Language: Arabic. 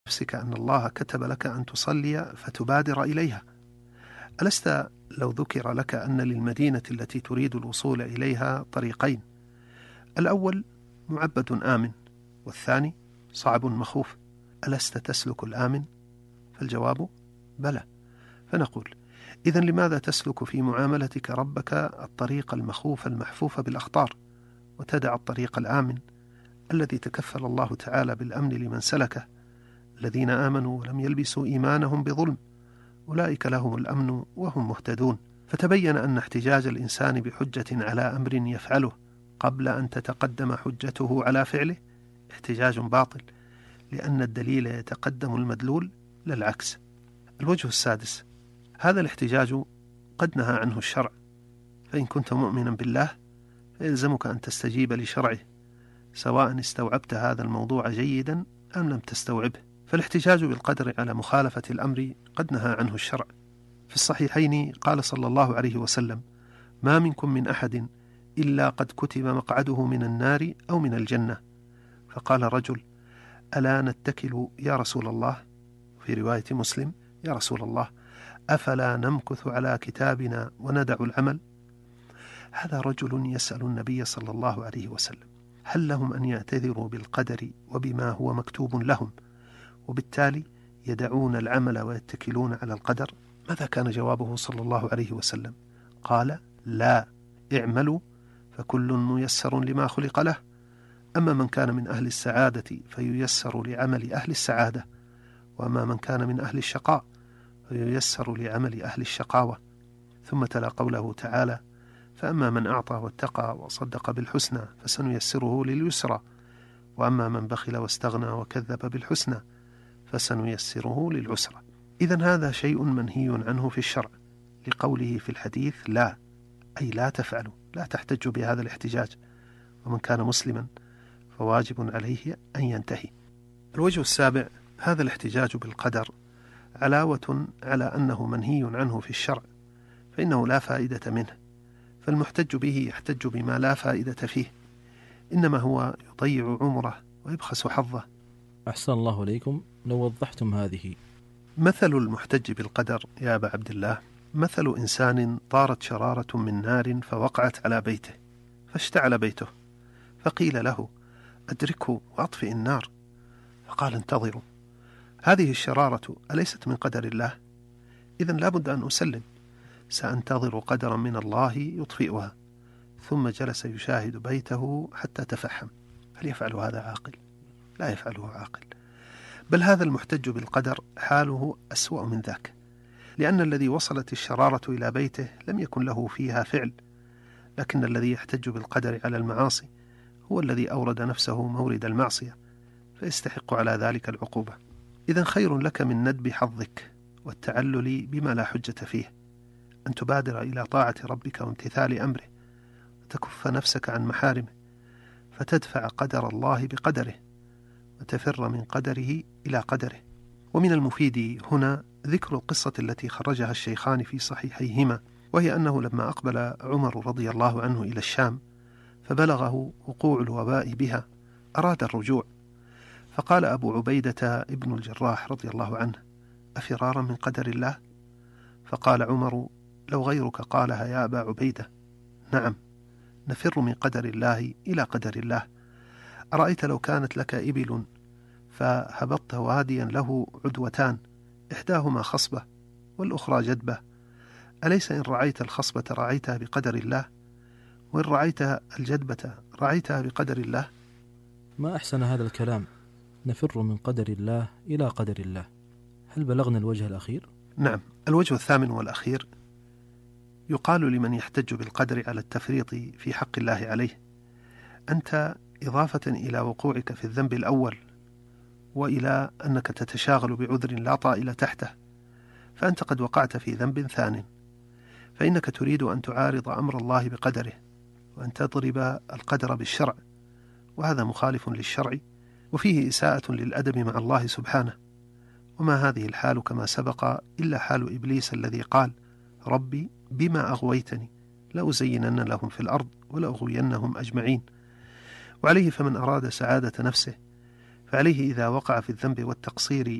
نفسك أن الله كتب لك أن تصلي فتبادر إليها؟ ألست لو ذكر لك أن للمدينة التي تريد الوصول إليها طريقين، الأول معبد آمن والثاني صعب مخوف، ألست تسلك الآمن؟ فالجواب بلى. فنقول إذن لماذا تسلك في معاملتك ربك الطريق المخوف المحفوف بالأخطار، وتدع الطريق الآمن الذي تكفل الله تعالى بالأمن لمن سلكه؟ الذين آمنوا ولم يلبسوا إيمانهم بظلم أولئك لهم الأمن وهم مهتدون. فتبين أن احتجاج الإنسان بحجة على أمر يفعله قبل أن تتقدم حجته على فعله احتجاج باطل، لأن الدليل يتقدم المدلول لا العكس. الوجه السادس: هذا الاحتجاج قد نهى عنه الشرع، فإن كنت مؤمنا بالله فيلزمك أن تستجيب لشرعه، سواء استوعبت هذا الموضوع جيدا أم لم تستوعبه. فالاحتجاج بالقدر على مخالفة الأمر قد نهى عنه الشرع. في الصحيحين قال صلى الله عليه وسلم: ما منكم من أحد إلا قد كتب مقعده من النار أو من الجنة. فقال رجل: ألا نتكل يا رسول الله؟ في رواية مسلم: يا رسول الله أفلا نمكث على كتابنا وندع العمل؟ هذا رجل يسأل النبي صلى الله عليه وسلم هل لهم أن يعتذروا بالقدر وبما هو مكتوب لهم، وبالتالي يدعون العمل ويتكلون على القدر؟ ماذا كان جوابه صلى الله عليه وسلم؟ قال: لا، اعملوا فكل ميسر لما خلق له، أما من كان من أهل السعادة فييسر لعمل أهل السعادة، وأما من كان من أهل الشقاء فييسر لعمل أهل الشقاوة. ثم تلا قوله تعالى: فأما من أعطى واتقى وصدق بالحسنى فسنيسره لليسرى، وأما من بخل واستغنى وكذب بالحسنى فسنيسره للعسرى. إذن هذا شيء منهي عنه في الشرع، لقوله في الحديث لا، أي لا تفعلوا، لا تحتجوا بهذا الاحتجاج، ومن كان مسلما فواجب عليه أن ينتهي. الوجه السابع: هذا الاحتجاج بالقدر علاوة على أنه منهي عنه في الشرع، فإنه لا فائدة منه، فالمحتج به يحتج بما لا فائدة فيه، إنما هو يضيع عمره ويبخس حظه. أحسن الله إليكم، لو وضحتم هذه. مثل المحتج بالقدر يا أبا عبد الله مثل إنسان طارت شرارة من نار فوقعت على بيته فاشتعل بيته، فقيل له: أدركه وأطفئ النار، فقال: انتظروا، هذه الشرارة أليست من قدر الله؟ إذن لابد أن أسلم، سأنتظر قدرا من الله يطفئها. ثم جلس يشاهد بيته حتى تفحم. هل يفعل هذا عاقل؟ لا يفعله عاقل. بل هذا المحتج بالقدر حاله أسوأ من ذاك، لأن الذي وصلت الشرارة إلى بيته لم يكن له فيها فعل، لكن الذي يحتج بالقدر على المعاصي هو الذي أورد نفسه مورد المعصية، فيستحق على ذلك العقوبة. إذن خير لك من ندب حظك والتعلل بما لا حجة فيه أن تبادر إلى طاعة ربك وامتثال أمره، وتكف نفسك عن محارمه، فتدفع قدر الله بقدره، وتفر من قدره إلى قدره. ومن المفيد هنا ذكر القصة التي خرجها الشيخان في صحيحيهما، وهي أنه لما أقبل عمر رضي الله عنه إلى الشام فبلغه وقوع الوباء بها أراد الرجوع، فقال أبو عبيدة ابن الجراح رضي الله عنه: أفرارا من قدر الله؟ فقال عمر: لو غيرك قالها يا أبا عبيدة، نعم، نفر من قدر الله إلى قدر الله. أرأيت لو كانت لك إبل فهبطت واديا له عدوتان، إحداهما خصبة والأخرى جدبة، أليس إن رعيت الخصبة رعيتها بقدر الله، وإن رعيتها الجدبة رعيتها بقدر الله؟ ما أحسن هذا الكلام، نفر من قدر الله إلى قدر الله. هل بلغنا الوجه الأخير؟ نعم. الوجه الثامن والأخير: يقال لمن يحتج بالقدر على التفريط في حق الله عليه: أنت إضافة إلى وقوعك في الذنب الأول وإلى أنك تتشاغل بعذر لا طائل تحته، فأنت قد وقعت في ذنب ثان، فإنك تريد أن تعارض أمر الله بقدره وأن تضرب القدر بالشرع، وهذا مخالف للشرع وفيه إساءة للأدب مع الله سبحانه. وما هذه الحال كما سبق إلا حال إبليس الذي قال: ربي بما أغويتني لأزينن لهم في الأرض ولأغوينهم أجمعين. وعليه فمن أراد سعادة نفسه فعليه إذا وقع في الذنب والتقصير